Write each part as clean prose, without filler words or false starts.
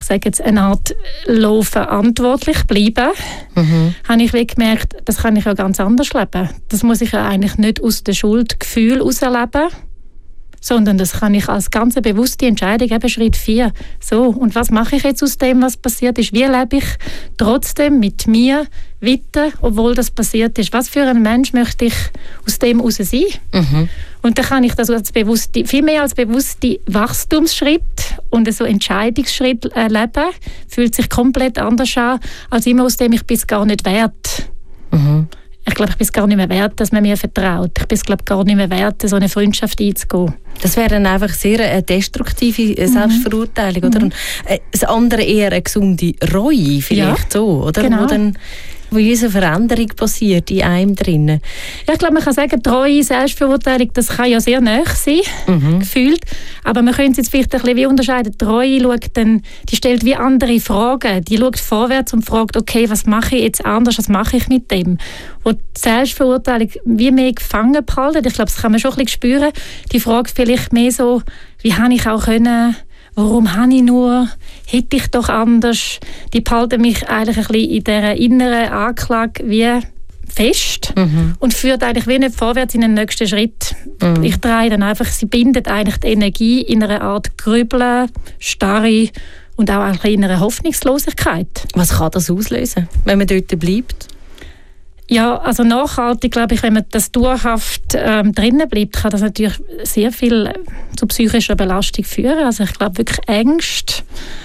sage jetzt, eine Art verantwortlich bleiben, habe ich gemerkt, das kann ich ja ganz anders leben. Das muss ich ja eigentlich nicht aus dem Schuldgefühl herausleben, sondern das kann ich als ganz bewusste Entscheidung, eben Schritt 4. So, und was mache ich jetzt aus dem, was passiert ist? Wie lebe ich trotzdem mit mir weiter, obwohl das passiert ist? Was für ein Mensch möchte ich aus dem heraus sein? Und dann kann ich das als bewusste, viel mehr als bewusste Wachstumsschritt und so Entscheidungsschritt leben. Fühlt sich komplett anders an, als immer aus dem ich bin es gar nicht wert. Ich glaube, ich bin es gar nicht mehr wert, dass man mir vertraut. Ich bin es, glaube gar nicht mehr wert, so eine Freundschaft einzugehen. Das wäre dann einfach sehr eine destruktive Selbstverurteilung, oder? Und das andere eher eine gesunde Reue vielleicht, so, oder? Genau. Wo diese Veränderung passiert in einem drinnen. Ja, ich glaube, man kann sagen, Treue, Selbstverurteilung, das kann ja sehr nahe sein, gefühlt. Aber man könnte es jetzt vielleicht ein bisschen wie unterscheiden. Treue schaut dann, die stellt wie andere Fragen. Die schaut vorwärts und fragt, okay, was mache ich jetzt anders, was mache ich mit dem? Wo die Selbstverurteilung wie mehr gefangen behalten. Ich glaube, das kann man schon ein bisschen spüren. Die fragt vielleicht mehr so, wie habe ich auch können, warum habe ich nur, hätte ich doch anders. Die behalten mich eigentlich ein bisschen in dieser inneren Anklage wie fest und führt eigentlich wie nicht vorwärts in den nächsten Schritt. Ich drehe dann einfach, sie bindet eigentlich die Energie in einer Art Grübeln, Starre und auch ein bisschen in einer Hoffnungslosigkeit. Was kann das auslösen, wenn man dort bleibt? Ja, also nachhaltig, glaube ich, wenn man das dauerhaft drinnen bleibt, kann das natürlich sehr viel zu psychischer Belastung führen. Also ich glaube wirklich Ängste,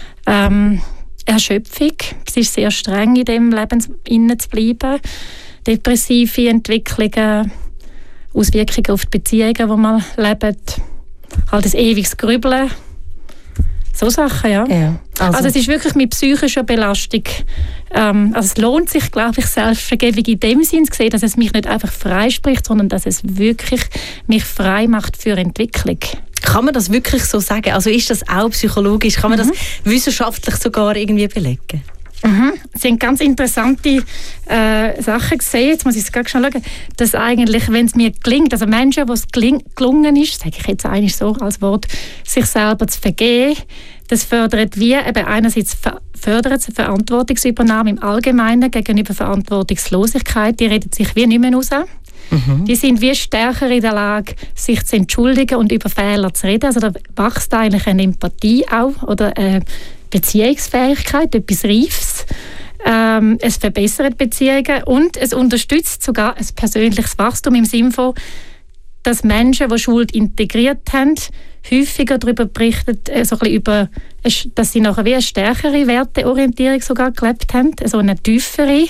Erschöpfung. Es ist sehr streng, in dem Leben innen zu bleiben. Depressive Entwicklungen, Auswirkungen auf die Beziehungen, die man lebt. Halt ein ewiges Grübeln. So Sachen, ja. Also es ist wirklich mit psychischer Belastung. Also es lohnt sich, glaube ich, Selbstvergebung in dem Sinn zu sehen, dass es mich nicht einfach freispricht, sondern dass es wirklich mich frei macht für Entwicklung. Kann man das wirklich so sagen? Also ist das auch psychologisch? Kann man das wissenschaftlich sogar irgendwie belegen? Sie haben ganz interessante Sachen gesehen. Jetzt muss ich es gerade schon schauen, dass eigentlich, wenn es mir gelingt, also Menschen, wo es gelungen ist, sage ich jetzt eigentlich so als Wort, sich selber zu vergeben, das fördert wie eben einerseits fördert es Verantwortungsübernahme im Allgemeinen gegenüber Verantwortungslosigkeit. Die redet sich wie nicht mehr raus. Die sind wie stärker in der Lage, sich zu entschuldigen und über Fehler zu reden. Also da wächst eigentlich eine Empathie auch oder Beziehungsfähigkeit, etwas Reifes. Es verbessert Beziehungen und es unterstützt sogar ein persönliches Wachstum im Sinne von, dass Menschen, die Schuld integriert haben, häufiger darüber berichten, so ein bisschen über, dass sie nachher wie eine stärkere Werteorientierung sogar gelebt haben, also eine tiefere,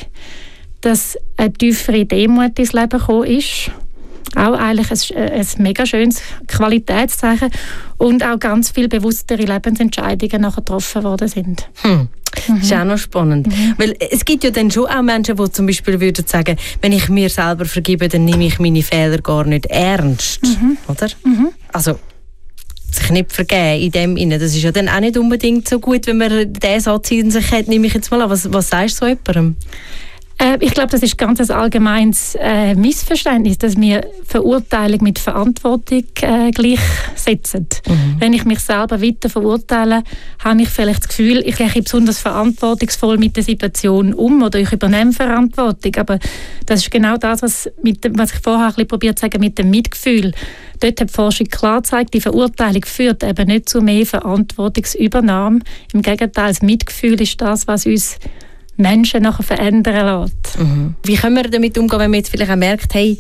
dass eine tiefere Demut ins Leben gekommen ist. Auch eigentlich ein mega schönes Qualitätszeichen und auch ganz viel bewusstere Lebensentscheidungen nachher getroffen worden sind. Das ist auch noch spannend. Weil es gibt ja dann schon auch Menschen, die zum Beispiel würden sagen, wenn ich mir selber vergebe, dann nehme ich meine Fehler gar nicht ernst. Oder? Also sich nicht vergeben in dem Sinne. Das ist ja dann auch nicht unbedingt so gut, wenn man diesen Satz in sich hat, nehme ich jetzt mal an. Was sagst du so jemandem? Ich glaube, das ist ganz ein allgemeines Missverständnis, dass wir Verurteilung mit Verantwortung gleichsetzen. Wenn ich mich selber weiter verurteile, habe ich vielleicht das Gefühl, ich gehe besonders verantwortungsvoll mit der Situation um oder ich übernehme Verantwortung. Aber das ist genau das, was ich vorher ein bisschen probiert zu sagen, mit dem Mitgefühl. Dort hat die Forschung klar gezeigt, die Verurteilung führt eben nicht zu mehr Verantwortungsübernahme. Im Gegenteil, das Mitgefühl ist das, was uns Menschen nachher verändern lässt. Wie können wir damit umgehen, wenn man jetzt vielleicht auch merkt, hey,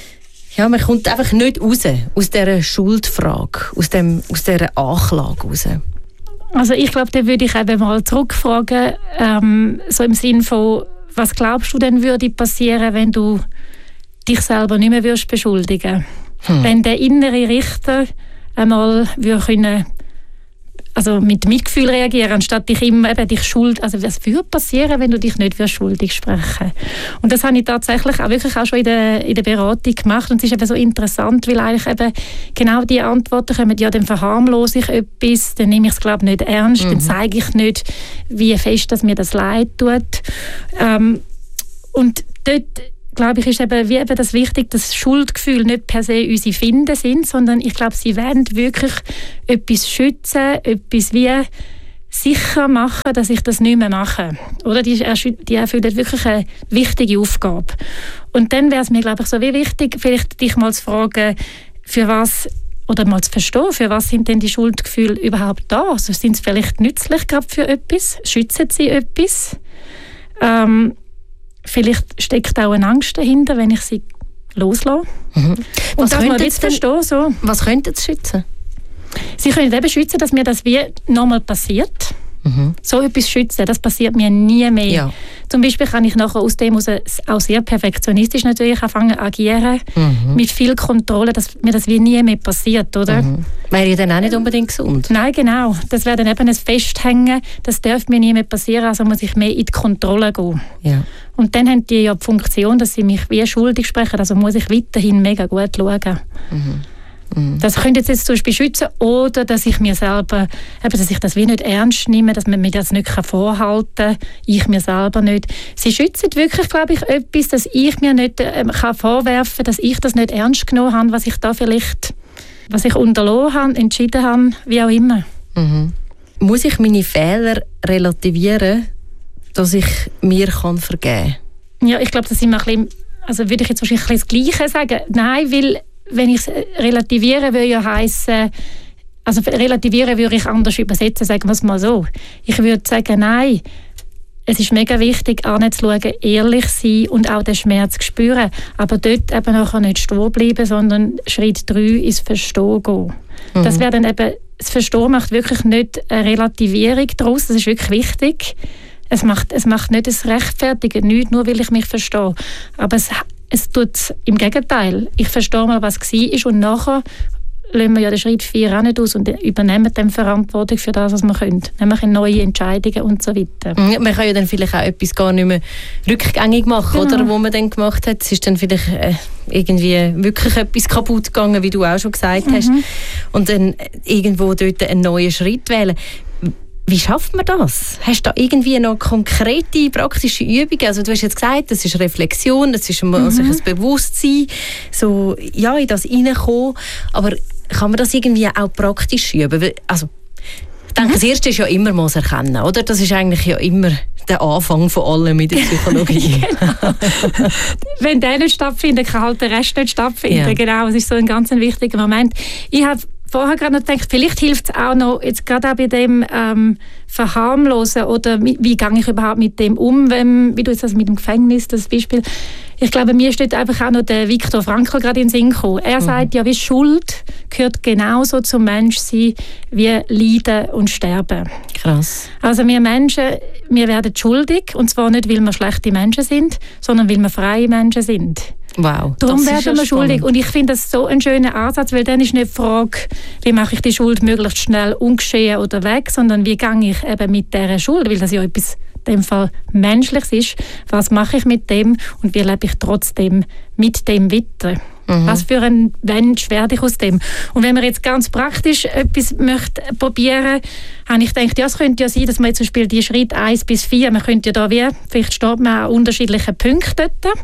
ja, man kommt einfach nicht raus aus dieser Schuldfrage, aus dieser Anklage raus? Also ich glaube, da würde ich eben mal zurückfragen, so im Sinn von, was glaubst du denn würde passieren, wenn du dich selber nicht mehr würdest beschuldigen? Wenn der innere Richter einmal würde können, also mit Mitgefühl reagieren, anstatt dich immer dich schuld. Also was würde passieren, wenn du dich nicht schuldig sprechen? Und das habe ich tatsächlich auch wirklich auch schon in der Beratung gemacht. Und es ist eben so interessant, weil eigentlich eben genau die Antworten kommen, ja, dann verharmlose ich etwas, dann nehme ich es, glaube ich, nicht ernst, dann zeige ich nicht, wie fest dass mir das leid tut. Und dort, glaube ich, ist eben wie eben das wichtig, dass Schuldgefühle nicht per se unsere Finden sind, sondern ich glaube, sie wollen wirklich etwas schützen, etwas wie sicher machen, dass ich das nicht mehr mache. Oder? Die erfüllen wirklich eine wichtige Aufgabe. Und dann wäre es mir, glaube ich, so wie wichtig, vielleicht dich mal zu fragen, für was, oder mal zu verstehen, für was sind denn die Schuldgefühle überhaupt da? Also sind sie vielleicht nützlich gerade für etwas? Schützen sie etwas? Vielleicht steckt auch eine Angst dahinter, wenn ich sie loslasse. Mhm. Und das mal jetzt verstehen. So. Was könnte sie schützen? Sie können eben schützen, dass mir das wie nochmal passiert. Mhm. So etwas schützen, das passiert mir nie mehr. Ja. Zum Beispiel kann ich nachher aus dem auch sehr perfektionistisch natürlich anfangen agieren, mit viel Kontrolle, dass mir das wie nie mehr passiert, oder? Mhm. Wäre ja dann auch nicht unbedingt gesund. Nein, genau. Das wäre dann eben ein Festhängen, das darf mir nie mehr passieren, also muss ich mehr in die Kontrolle gehen. Ja. Und dann haben die ja die Funktion, dass sie mich wie schuldig sprechen, also muss ich weiterhin mega gut schauen. Mhm. Das könnte jetzt zum Beispiel schützen, oder dass ich mir selber, dass ich das wie nicht ernst nehme, dass man mir das nicht vorhalten kann, ich mir selber nicht. Sie schützen wirklich, glaube ich, etwas, dass ich mir nicht vorwerfen kann, dass ich das nicht ernst genommen habe, was ich unterlassen habe, entschieden habe, wie auch immer. Mhm. Muss ich meine Fehler relativieren, dass ich mir vergeben kann? Ja, ich glaube, das sind wir ein bisschen, also würde ich jetzt wahrscheinlich das Gleiche sagen. Nein, weil wenn ich es relativieren würde ja heissen, also relativieren würde ich anders übersetzen, sagen wir es mal so. Ich würde sagen, nein, es ist mega wichtig, anzuschauen, ehrlich sein und auch den Schmerz spüren. Aber dort eben nachher nicht stehen bleiben, sondern Schritt 3 ins Verstehen gehen. Mhm. Das wäre dann eben, das Verstehen macht wirklich nicht eine Relativierung daraus, das ist wirklich wichtig. Es macht nicht das Rechtfertigen, nicht nur, weil ich mich verstehe. Aber es tut im Gegenteil. Ich verstehe mal, was war und nachher lassen wir ja den Schritt 4 auch nicht aus und übernehmen dann Verantwortung für das, was wir können. Nämlich neue Entscheidungen und so weiter. Man kann ja dann vielleicht auch etwas gar nicht mehr rückgängig machen, genau. Oder, wo man dann gemacht hat. Es ist dann vielleicht irgendwie wirklich etwas kaputt gegangen, wie du auch schon gesagt hast. Und dann irgendwo dort einen neuen Schritt wählen. Wie schafft man das? Hast du da irgendwie noch konkrete, praktische Übungen? Also du hast jetzt gesagt, das ist Reflexion, das ist sich ein Bewusstsein, so, ja, in das hineinkommen. Aber kann man das irgendwie auch praktisch üben? Also, ich denke, das Erste ist ja immer mal das Erkennen, oder? Das ist eigentlich ja immer der Anfang von allem in der Psychologie. Genau. Wenn der nicht stattfindet, kann halt der Rest nicht stattfinden. Ja. Genau, das ist so ein ganz wichtiger Moment. Ich habe vorher gerade noch gedacht, vielleicht hilft es auch noch, jetzt gerade auch bei dem Verharmlosen oder wie gehe ich überhaupt mit dem um, wie du jetzt also mit dem Gefängnis, das Beispiel. Ich glaube, mir steht einfach auch noch der Viktor Frankl gerade in den Sinn gekommen. Er sagt ja, wie Schuld gehört genauso zum Menschsein wie Leiden und Sterben. Krass. Also wir Menschen, wir werden schuldig, und zwar nicht, weil wir schlechte Menschen sind, sondern weil wir freie Menschen sind. Wow. Darum werden wir schuldig. Und ich finde das so ein schöner Ansatz, weil dann ist nicht die Frage, wie mache ich die Schuld möglichst schnell ungeschehen oder weg, sondern wie gehe ich eben mit dieser Schuld, weil das ja etwas in dem Fall Menschliches ist. Was mache ich mit dem und wie lebe ich trotzdem mit dem weiter? Was für ein Mensch werde ich aus dem? Und wenn man jetzt ganz praktisch etwas möchte probieren, habe ich gedacht, ja, es könnte ja sein, dass man jetzt zum Beispiel die Schritte 1 bis 4, man könnte ja da vielleicht steht man an unterschiedlichen Punkten dort.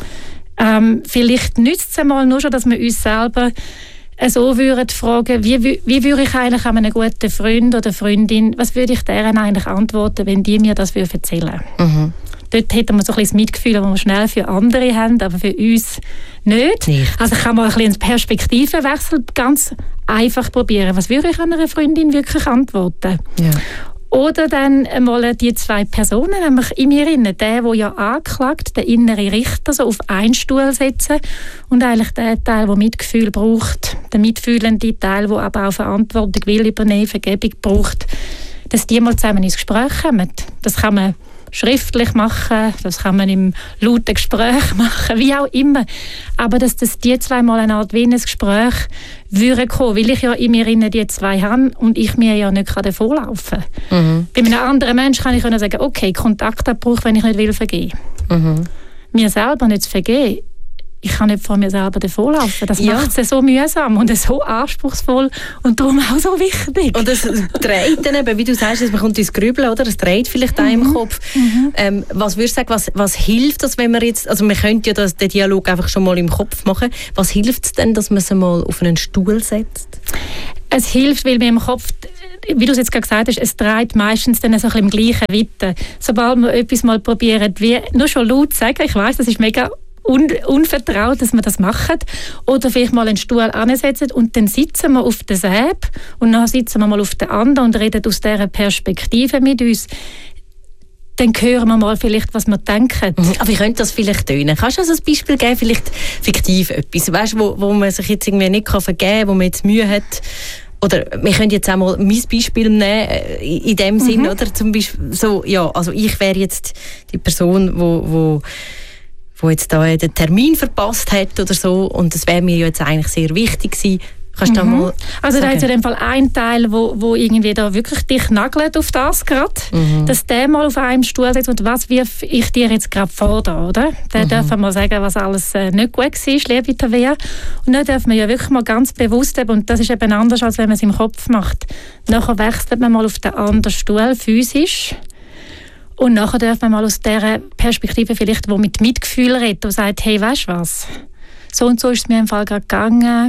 Vielleicht nützt es einmal nur schon, dass wir uns selber so würden fragen, wie würde ich eigentlich an einen guten Freund oder Freundin, was würde ich deren eigentlich antworten, wenn die mir das erzählen würden? Dort hätten wir so ein bisschen das Mitgefühl, das wir schnell für andere haben, aber für uns nicht. Also kann man ein bisschen einen Perspektivenwechsel ganz einfach probieren. Was würde ich an einer Freundin wirklich antworten? Ja. Oder dann einmal die 2 Personen, nämlich in mir innen, der ja anklagt, der innere Richter, so auf einen Stuhl setzen und eigentlich der Teil, der Mitgefühl braucht, der mitfühlende Teil, der aber auch Verantwortung will übernehmen, Vergebung braucht, dass die mal zusammen ins Gespräch kommen. Das kann man schriftlich machen, das kann man im lauten Gespräch machen, wie auch immer. Aber dass die 2 mal eine Art wie ein Gespräch würden kommen, weil ich ja in mir innen die 2 habe und ich mir ja nicht davonlaufen kann. Bei einem anderen Menschen kann ich sagen, okay, Kontaktabbruch, wenn ich nicht will vergeben. Mir selber nicht zu vergeben, ich kann nicht vor mir selber davonlaufen. Das macht es so mühsam und so anspruchsvoll und darum auch so wichtig. Und es dreht dann eben, wie du sagst, man kommt ins Grübeln, oder? Es dreht vielleicht auch im Kopf. Was würdest du sagen, was hilft das, wenn man jetzt, also man könnte ja den Dialog einfach schon mal im Kopf machen, was hilft es denn, dass man es mal auf einen Stuhl setzt? Es hilft, weil wir im Kopf wie du es jetzt gerade gesagt hast, es dreht meistens dann so ein bisschen im gleichen Wetter. Sobald wir etwas mal probieren, wie nur schon laut sagen, ich weiss, das ist mega unvertraut, dass wir das machen. Oder vielleicht mal einen Stuhl ansetzen und dann sitzen wir auf der Säbe und dann sitzen wir mal auf der anderen und reden aus dieser Perspektive mit uns. Dann hören wir mal vielleicht, was wir denken. Aber wie könnte das vielleicht tönen? Kannst du also ein Beispiel geben, vielleicht fiktiv etwas, weißt, wo man sich jetzt irgendwie nicht vergeben kann, wo man jetzt Mühe hat? Oder wir können jetzt auch mal mein Beispiel nehmen, in dem Sinn, oder? Zum Beispiel so, ja, also ich wäre jetzt die Person, wo jetzt da den Termin verpasst hat oder so, und das wäre mir jetzt eigentlich sehr wichtig gewesen. Kannst du da mal also da hat es in dem Fall einen Teil, wo irgendwie da wirklich dich nagelt auf das gerade, dass der mal auf einem Stuhl sitzt und was wirf ich dir jetzt gerade vor da, oder? Dann darf man mal sagen, was alles nicht gut war, liebe Tabea. Und dann darf man ja wirklich mal ganz bewusst, und das ist eben anders, als wenn man es im Kopf macht. Nachher wechselt man mal auf den anderen Stuhl, physisch. Und nachher darf man mal aus dieser Perspektive vielleicht, wo mit Mitgefühl redet und sagt, hey, weißt du was? So und so ist es mir im Fall gerade gegangen.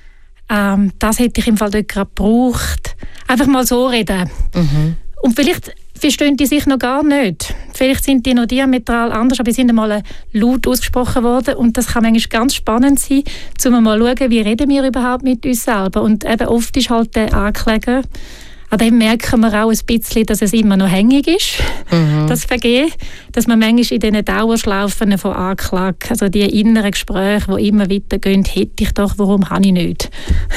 Das hätte ich im Fall dort gerade gebraucht. Einfach mal so reden. Und vielleicht verstehen die sich noch gar nicht. Vielleicht sind die noch diametral anders, aber sie sind einmal laut ausgesprochen worden. Und das kann manchmal ganz spannend sein, um mal zu schauen, wie reden wir überhaupt mit uns selber. Und eben oft ist halt der Ankläger, an dem merken wir auch ein bisschen, dass es immer noch hängig ist, das Vergehen, dass man manchmal in diesen Dauerschlaufen von Anklage, also die inneren Gespräche, die immer weitergehen, hätte ich doch, warum habe ich nicht?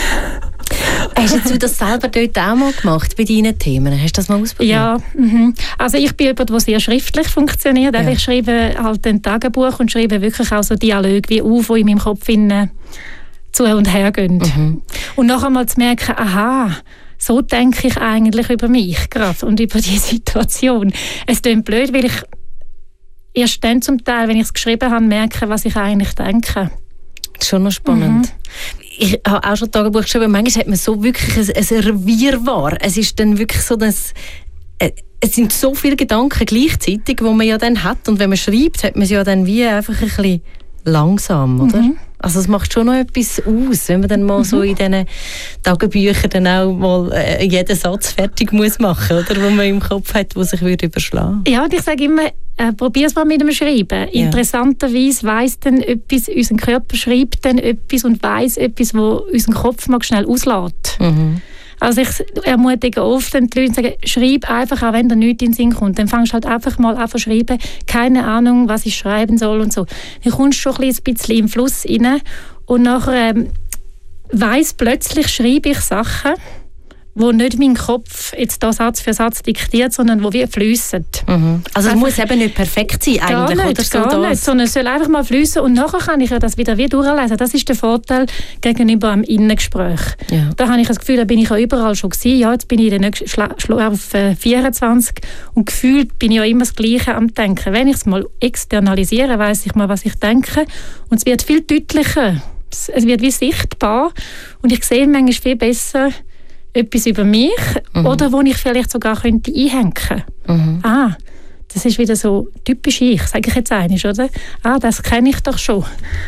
Hast du das selber dort auch mal gemacht, bei deinen Themen? Hast du das mal ausprobiert? Ja, also ich bin jemand, der sehr schriftlich funktioniert. Ja. Ich schreibe halt ein Tagebuch und schreibe wirklich auch so Dialoge wie auf, die in meinem Kopf zu und her gehen. Und nachher mal zu merken, aha, so denke ich eigentlich über mich gerade und über die Situation. Es klingt blöd, weil ich erst dann zum Teil, wenn ich es geschrieben habe, merke, was ich eigentlich denke. Das ist schon noch spannend. Ich habe auch schon Tagebuch geschrieben. Manchmal hat man so wirklich ein Wirrwarr. Es ist dann wirklich so, dass es sind so viele Gedanken gleichzeitig, die man ja dann hat. Und wenn man schreibt, hat man es ja dann wie einfach ein bisschen langsam, oder? Also es macht schon noch etwas aus, wenn man dann mal so in diesen Tagebüchern dann auch mal jeden Satz fertig muss machen, oder? Wo man im Kopf hat, der sich überschlagen würde. Ja, und ich sage immer, probier es mal mit dem Schreiben. Ja. Interessanterweise weiss dann etwas, unser Körper schreibt dann etwas und weiss etwas, wo unseren Kopf mal schnell auslässt. Also ich ermutige oft die Leute, sagen, schreib einfach, auch wenn dir nichts in den Sinn kommt. Dann fängst du halt einfach mal an zu schreiben, keine Ahnung, was ich schreiben soll und so. Dann kommst du schon ein bisschen im Fluss rein und nachher weiss plötzlich, schreibe ich Sachen, wo nicht mein Kopf jetzt da Satz für Satz diktiert, sondern wo wir fliessen. Also es muss eben nicht perfekt sein eigentlich, gar nicht, oder so? Gar nicht, sondern es soll einfach mal fließen und nachher kann ich ja das wieder durchlesen. Das ist der Vorteil gegenüber einem Innengespräch. Ja. Da habe ich das Gefühl, da bin ich ja überall schon gewesen. Ja, jetzt bin ich auf 24 und gefühlt bin ich ja immer das Gleiche am Denken. Wenn ich es mal externalisiere, weiss ich mal, was ich denke und es wird viel deutlicher. Es wird wie sichtbar und ich sehe manchmal viel besser etwas über mich oder wo ich vielleicht sogar könnte einhängen könnte. Das ist wieder so typisch ich, sage ich jetzt einmal, oder? Das kenne ich doch schon.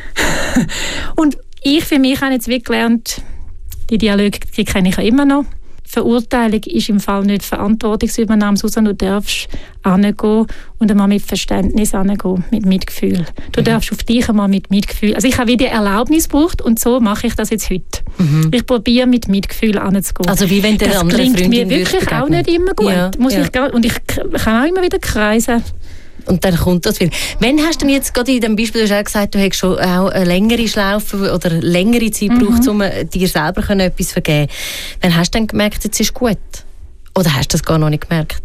Und ich für mich habe jetzt wirklich gelernt, die Dialoge, die kenne ich ja immer noch. Verurteilung ist im Fall nicht Verantwortungsübernahme, sondern du darfst hingehen und einmal mit Verständnis hingehen, mit Mitgefühl. Du darfst auf dich einmal mit Mitgefühl. Also ich habe wieder Erlaubnis gebraucht und so mache ich das jetzt heute. Ich probiere mit Mitgefühl hinzugehen. Also wie wenn der andere Freundin mir wirklich auch nicht immer gut. Ja, und ich kann auch immer wieder kreisen. Und dann kommt das wieder. Wann hast du denn jetzt gerade in dem Beispiel, du hast auch gesagt, du hast schon auch eine längere Schlaufe oder längere Zeit gebraucht, um dir selber etwas vergeben. Wann hast du dann gemerkt, jetzt ist gut? Oder hast du das gar noch nicht gemerkt?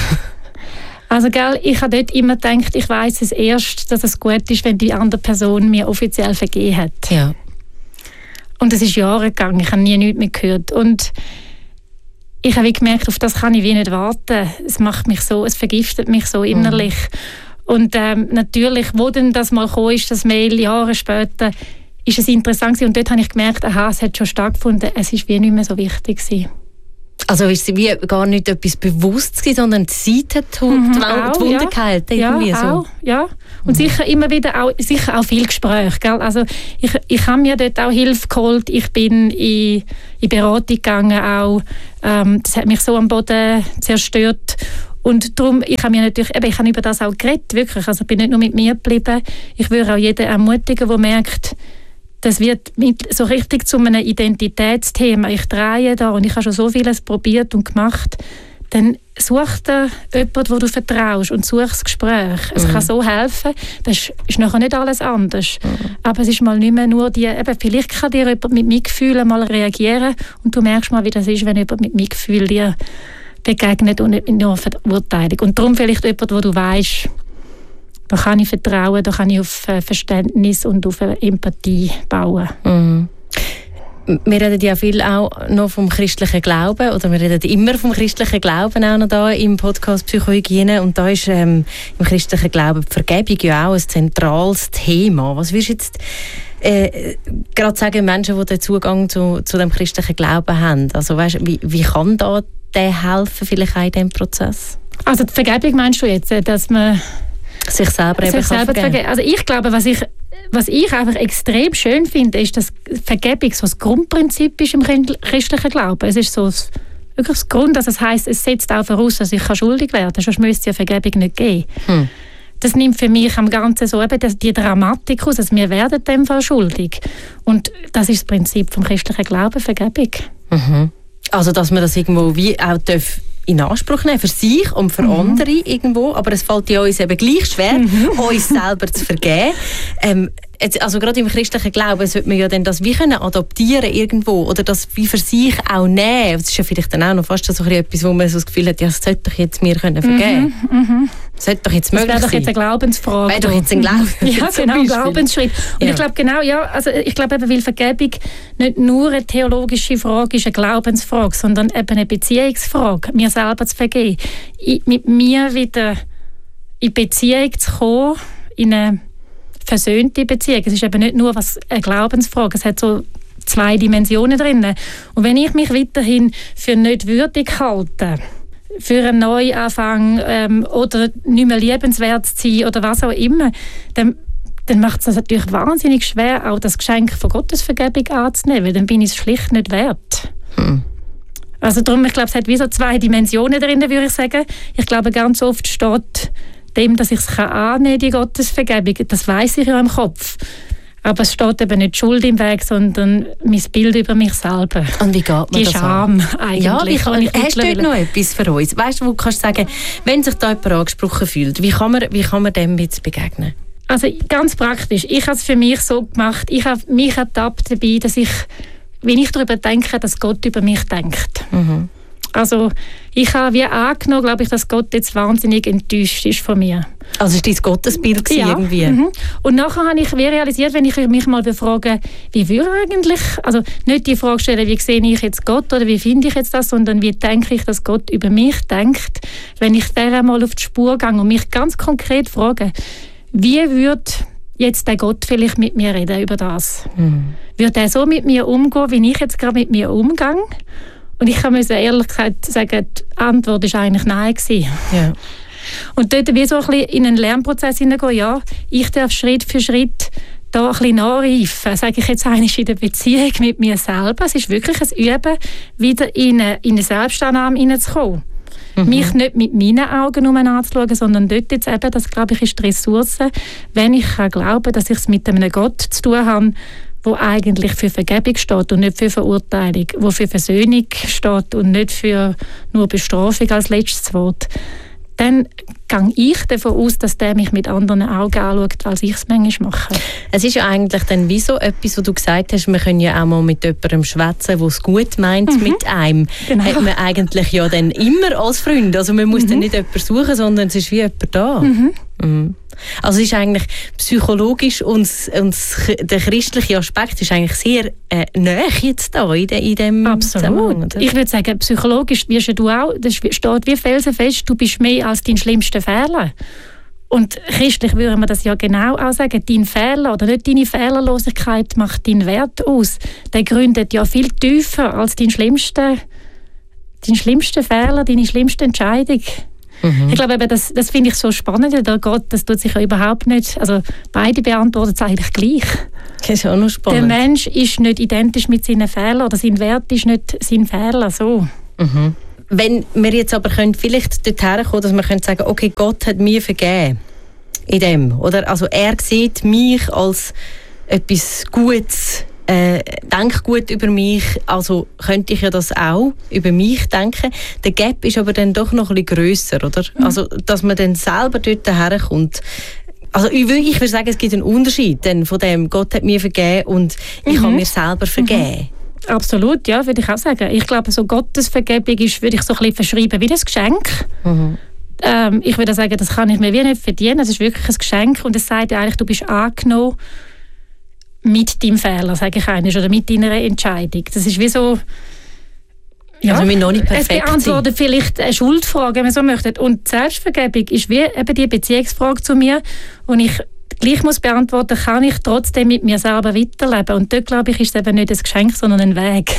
Also gell, ich habe dort immer gedacht, ich weiss es erst, dass es gut ist, wenn die andere Person mir offiziell vergeben hat. Ja. Und es ist Jahre gegangen, ich habe nie nichts mehr gehört. Und ich habe gemerkt, auf das kann ich wie nicht warten. Es macht mich so, es vergiftet mich so innerlich. Und natürlich, wo denn das mal kam, ist das Mail Jahre später, ist es interessant gewesen. Und dort habe ich gemerkt, aha, es hat schon stattgefunden, es ist wie nicht mehr so wichtig gewesen. Also ist sie wie gar nicht etwas bewusst gewesen, sondern die Zeit hat die Wunde geheilt, irgendwie so. Auch, ja. Und sicher immer wieder auch viel Gespräch. Gell? Also ich habe mir dort auch Hilfe geholt. Ich bin in Beratung gegangen auch. Das hat mich so am Boden zerstört. Und darum, ich habe über das auch geredet, wirklich. Also ich bin nicht nur mit mir geblieben. Ich würde auch jeden ermutigen, der merkt, das wird so richtig zu einem Identitätsthema. Ich drehe da und ich habe schon so vieles probiert und gemacht. Dann such dir jemanden, wo du vertraust und such das Gespräch. Es kann so helfen. Das ist nachher nicht alles anders. Aber es ist mal nicht mehr nur vielleicht kann dir jemand mit Mitgefühl mal reagieren und du merkst mal, wie das ist, wenn jemand mit Mitgefühl dir begegnet und nicht nur Verurteilung. Und darum vielleicht jemand, wo du weißt, da kann ich vertrauen, da kann ich auf Verständnis und auf Empathie bauen. Wir reden ja viel auch noch vom christlichen Glauben, oder wir reden immer vom christlichen Glauben auch noch da im Podcast Psychohygiene, und da ist im christlichen Glauben die Vergebung ja auch ein zentrales Thema. Was würdest du jetzt gerade sagen, Menschen, die den Zugang zu dem christlichen Glauben haben? Also weißt, wie kann da der helfen, vielleicht auch in diesem Prozess? Also die Vergebung meinst du jetzt, dass man sich selber vergeben. Also ich glaube, was ich einfach extrem schön finde, ist, dass Vergebung so das Grundprinzip ist im christlichen Glauben. Es ist so wirklich das Grund, also das heisst, es setzt auch voraus, dass ich schuldig werden kann, sonst müsste es ja Vergebung nicht geben. Das nimmt für mich am Ganzen so eben die Dramatik aus, also wir werden dem Fall schuldig. Und das ist das Prinzip vom christlichen Glauben, Vergebung. Also dass man das irgendwo wie auch in Anspruch nehmen, für sich und für andere irgendwo, aber es fällt ja uns eben gleich schwer, uns selber zu vergeben. Also gerade im christlichen Glauben sollte man ja dann das wie können adaptieren irgendwo oder das wie für sich auch nehmen. Das ist ja vielleicht dann auch noch fast so etwas, wo man so das Gefühl hat, ja, das sollte doch jetzt mir können vergeben. Das sollte doch jetzt möglich sein. Das wäre doch jetzt eine Glaubensfrage. Wäre doch jetzt ein Ja, genau, ein Glaubensschritt. Und ich glaube genau, ich glaube eben, weil Vergebung nicht nur eine theologische Frage ist, eine Glaubensfrage, sondern eben eine Beziehungsfrage, mir selber zu vergeben. Mit mir wieder in Beziehung zu kommen, in eine versöhnte Beziehung. Es ist eben nicht nur eine Glaubensfrage, es hat so 2 Dimensionen drin. Und wenn ich mich weiterhin für nicht würdig halte, für einen Neuanfang oder nicht mehr liebenswert zu sein oder was auch immer, dann macht es natürlich wahnsinnig schwer, auch das Geschenk von Gottes Vergebung anzunehmen, weil dann bin ich es schlicht nicht wert. Also darum, ich glaube, es hat wie so 2 Dimensionen drin, würde ich sagen. Ich glaube, ganz oft steht dem, dass ich es annehmen kann, die Gottesvergebung, das weiss ich ja im Kopf. Aber es steht eben nicht Schuld im Weg, sondern mein Bild über mich selber. Und wie geht man die das Scham eigentlich. Ja, hast du dort noch etwas für uns? Weißt du, wo kannst du sagen, wenn sich da jemand angesprochen fühlt, wie kann man dem jetzt begegnen? Also ganz praktisch. Ich habe es für mich so gemacht, ich habe mich ertappt dabei, dass wenn ich darüber denke, dass Gott über mich denkt. Also ich habe wie angenommen, glaube ich, dass Gott jetzt wahnsinnig enttäuscht ist von mir. Also ist dein Gottesbild irgendwie? Und nachher habe ich realisiert, wenn ich mich mal befrage, wie würde eigentlich, also nicht die Frage stellen, wie sehe ich jetzt Gott oder wie finde ich jetzt das, sondern wie denke ich, dass Gott über mich denkt, wenn ich der einmal auf die Spur gehe und mich ganz konkret frage, wie würde jetzt der Gott vielleicht mit mir reden über das? Würde er so mit mir umgehen, wie ich jetzt gerade mit mir umgehe? Und ich muss ehrlich gesagt sagen, die Antwort war eigentlich nein gewesen. Ja. Und dort wie so ein bisschen in einen Lernprozess hineingehen, ja, ich darf Schritt für Schritt da ein bisschen nachreifen. Sage ich jetzt eigentlich in der Beziehung mit mir selber. Es ist wirklich ein Üben, wieder in eine Selbstannahme hineinzukommen. Mich nicht mit meinen Augen nur anzuschauen, sondern dort jetzt eben, das glaube ich ist die Ressource, wenn ich glaube, dass ich es mit einem Gott zu tun habe, wo eigentlich für Vergebung steht und nicht für Verurteilung, wo für Versöhnung steht und nicht für nur Bestrafung als letztes Wort, dann gehe ich davon aus, dass der mich mit anderen Augen anschaut, als ich es manchmal mache. Es ist ja eigentlich dann wie so etwas, wo du gesagt hast, wir können ja auch mal mit jemandem schwätzen, der es gut meint mit einem. Genau. Hat man eigentlich ja dann immer als Freund. Also man muss dann nicht jemanden suchen, sondern es ist wie jemand da. Also es ist eigentlich psychologisch und der christliche Aspekt ist eigentlich sehr nahe jetzt da in dem Zusammenhang. Oder? Ich würde sagen, psychologisch wirst du auch, das steht wie felsenfest, du bist mehr als dein schlimmster Fehler. Und christlich würde man das ja genau auch sagen, dein Fehler oder nicht deine Fehlerlosigkeit macht deinen Wert aus. Der gründet ja viel tiefer als dein schlimmster dein schlimmster Fehler, deine schlimmste Entscheidung. Ich glaube, eben, das finde ich so spannend. Das tut sich ja überhaupt nicht. Also beide beantworten es eigentlich gleich. Das ist auch noch spannend. Der Mensch ist nicht identisch mit seinen Fehlern oder sein Wert ist nicht sein Fehler. So. Wenn wir jetzt aber vielleicht dorthin kommen, dass wir sagen können, okay, Gott hat mir vergeben. In dem, oder? Also er sieht mich als etwas Gutes, denkt gut über mich, also könnte ich ja das auch über mich denken. Der Gap ist aber dann doch noch ein bisschen grösser, oder? Also, dass man dann selber dort herkommt. Also ich würde sagen, es gibt einen Unterschied denn von dem, Gott hat mir vergeben und ich kann mir selber vergeben. Absolut, ja, würde ich auch sagen. Ich glaube, so Gottes Vergebung ist, würde ich so ein bisschen verschreiben wie ein Geschenk. Ich würde sagen, das kann ich mir wie nicht verdienen. Es ist wirklich ein Geschenk und es sagt eigentlich, du bist angenommen mit deinem Fehler, sage ich eigentlich, oder mit deiner Entscheidung. Das ist wie so... Ja, also wir noch nicht perfekt es beantwortet vielleicht eine Schuldfrage, wenn man so möchte. Und die Selbstvergebung ist wie eben die Beziehungsfrage zu mir, und ich gleich muss beantworten, kann ich trotzdem mit mir selber weiterleben. Und dort, glaube ich, ist es eben nicht ein Geschenk, sondern ein Weg.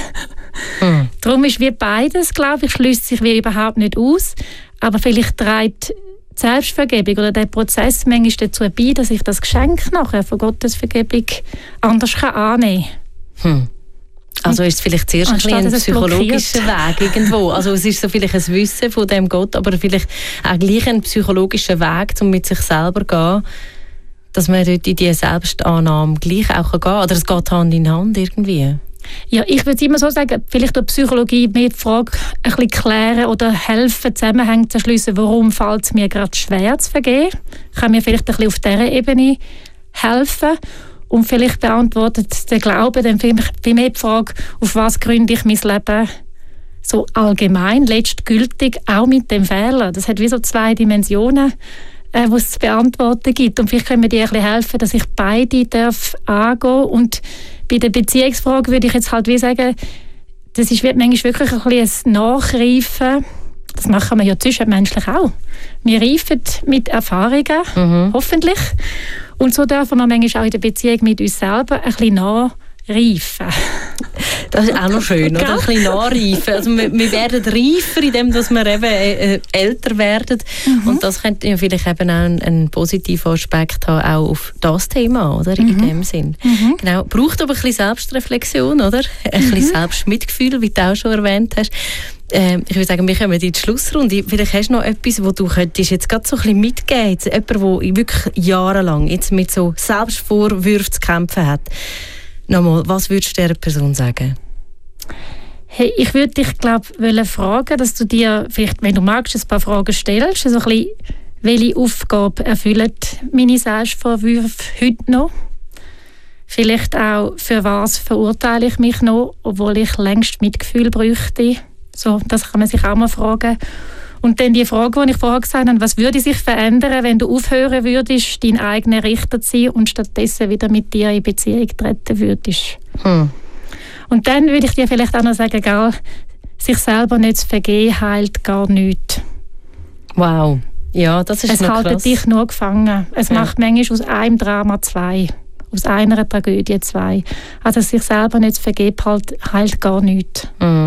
Darum ist wie beides, glaube ich, schließt sich wie überhaupt nicht aus. Aber vielleicht trägt die Selbstvergebung oder der Prozess manchmal dazu bei, dass ich das Geschenk nachher von Gottes Vergebung anders annehmen kann. Also ist es vielleicht zuerst ein psychologischer Weg irgendwo. Also es ist so vielleicht ein Wissen von dem Gott, aber vielleicht auch gleich ein psychologischer Weg, um mit sich selber zu gehen, dass man dort in diese Selbstannahme gleich auch gehen kann. Oder es geht Hand in Hand irgendwie. Ja, ich würde immer so sagen, vielleicht durch Psychologie mehr die Frage ein bisschen klären oder helfen, Zusammenhänge zu schliessen, warum fällt es mir gerade schwer zu vergeben. Kann mir vielleicht ein bisschen auf dieser Ebene helfen. Und vielleicht beantwortet der Glaube dann viel mehr die Frage, auf was gründe ich mein Leben so allgemein, letztgültig, auch mit dem Fehler. Das hat wie so 2 Dimensionen, die es zu beantworten gibt. Und vielleicht können wir dir ein bisschen helfen, dass ich beide angehen darf. Und bei der Beziehungsfrage würde ich jetzt halt wie sagen, das ist manchmal wirklich ein bisschen ein Nachreifen. Das machen wir ja zwischenmenschlich auch. Wir reifen mit Erfahrungen, hoffentlich. Und so dürfen wir manchmal auch in der Beziehung mit uns selber ein bisschen nachreifen. Das ist auch noch schön, oder? Ein bisschen nachreifen. Also wir werden reifer, indem wir eben älter werden. Und das könnte ja vielleicht eben auch einen positiven Aspekt haben, auch auf das Thema, oder? In dem Sinn. Genau. Braucht aber ein bisschen Selbstreflexion, oder? Ein bisschen Selbstmitgefühl, wie du auch schon erwähnt hast. Ich würde sagen, wir kommen in die Schlussrunde. Vielleicht hast du noch etwas, wo du könntest jetzt gerade so ein bisschen mitgeben. Jetzt jemand, der wirklich jahrelang jetzt mit so Selbstvorwürfen zu kämpfen hat. Nochmal, was würdest du dieser Person sagen? Hey, ich würde dich, glaube ich, fragen, dass du dir vielleicht, wenn du magst, ein paar Fragen stellst. Also ein bisschen, welche Aufgabe erfüllen meine Selbstvorwürfe heute noch? Vielleicht auch, für was verurteile ich mich noch, obwohl ich längst Mitgefühl bräuchte? So, das kann man sich auch mal fragen. Und dann die Frage, die ich vorher gesagt habe, was würde sich verändern, wenn du aufhören würdest, dein eigener Richter zu sein und stattdessen wieder mit dir in Beziehung treten würdest? Und dann würde ich dir vielleicht auch noch sagen, gell, sich selber nicht zu vergeben, heilt gar nichts. Wow, ja, das ist noch krass. Es hält dich nur gefangen. Es macht manchmal aus einem Drama 2. Aus einer Tragödie 2. Also sich selber nicht zu vergeben, heilt gar nichts.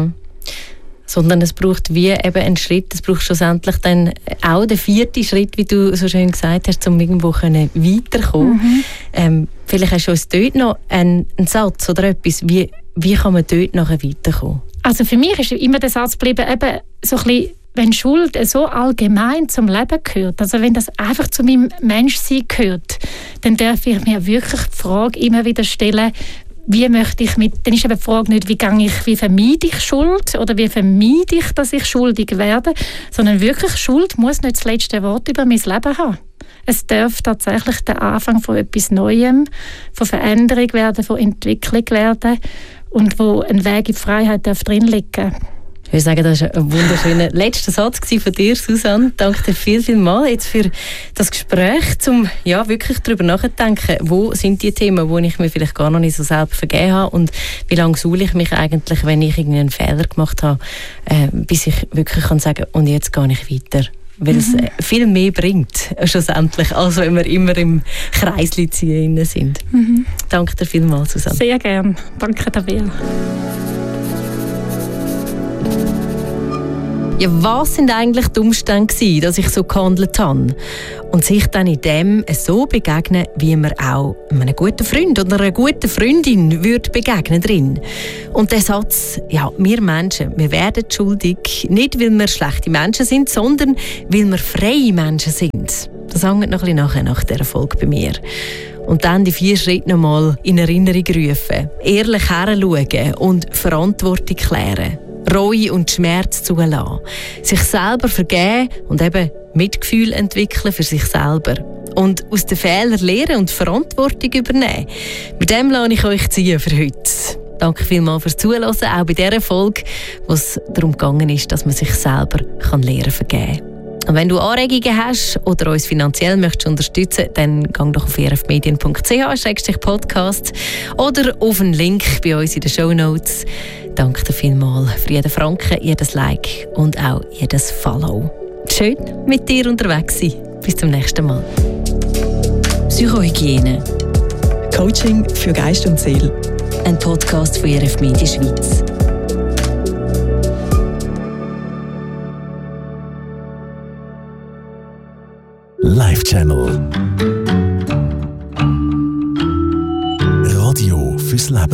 Sondern es braucht wie eben einen Schritt, es braucht schlussendlich dann auch den 4. Schritt, wie du so schön gesagt hast, um irgendwo weiterzukommen. Vielleicht hast du uns dort noch einen Satz oder etwas, wie kann man dort nachher weiterkommen? Also für mich ist immer der Satz geblieben, eben so ein bisschen, wenn Schuld so allgemein zum Leben gehört, also wenn das einfach zu meinem Menschsein gehört, dann darf ich mir wirklich die Frage immer wieder stellen, wie möchte ich dann ist eben die Frage nicht, wie vermeide ich Schuld oder wie vermeide ich, dass ich schuldig werde, sondern wirklich, Schuld muss nicht das letzte Wort über mein Leben haben. Es darf tatsächlich der Anfang von etwas Neuem, von Veränderung werden, von Entwicklung werden und wo ein Weg in die Freiheit darf drin liegen. Ich würde sagen, das war ein wunderschöner letzter Satz von dir, Susanne. Danke dir vielmals jetzt für das Gespräch, um ja, wirklich darüber nachzudenken, wo sind die Themen, wo ich mir vielleicht gar noch nicht so selber vergeben habe und wie lange suhle ich mich eigentlich, wenn ich irgendeinen Fehler gemacht habe, bis ich wirklich kann sagen, und jetzt gehe ich weiter. Weil es viel mehr bringt, schlussendlich, als wenn wir immer im Kreisli ziehen sind. Danke dir vielmals, Susanne. Sehr gerne. Danke, Tabea. Ja, was sind eigentlich die Umstände gewesen, dass ich so gehandelt habe? Und sich dann in dem so begegnen, wie man auch einem guten Freund oder einer guten Freundin würde begegnen drin. Und der Satz, ja, wir Menschen, wir werden schuldig, nicht weil wir schlechte Menschen sind, sondern weil wir freie Menschen sind. Das hängt noch ein bisschen nach dieser Folge bei mir. Und dann die 4 Schritte nochmal in Erinnerung rufen. Ehrlich hinschauen und Verantwortung klären. Reue und Schmerz zulassen. Sich selber vergeben und eben Mitgefühl entwickeln für sich selber. Und aus den Fehlern lernen und Verantwortung übernehmen. Mit dem lasse ich euch ziehen für heute. Danke vielmals fürs Zuhören, auch bei dieser Folge, wo es darum gegangen ist, dass man sich selber lernen vergeben kann. Und wenn du Anregungen hast oder uns finanziell möchtest unterstützen, dann geh doch auf erfmedien.ch/podcast oder auf einen Link bei uns in den Shownotes. Danke dir vielmals für jeden Franken, jedes Like und auch jedes Follow. Schön mit dir unterwegs sein. Bis zum nächsten Mal. Psychohygiene. Coaching für Geist und Seele. Ein Podcast von RF Media Schweiz. Live Channel. Radio fürs Leben.